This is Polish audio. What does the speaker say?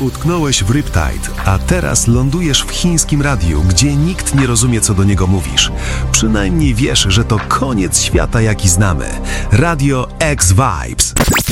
Utknąłeś w Riptide, a teraz lądujesz w chińskim radiu, gdzie nikt nie rozumie, co do niego mówisz. Przynajmniej wiesz, że to koniec świata, jaki znamy. Radio X Vibes.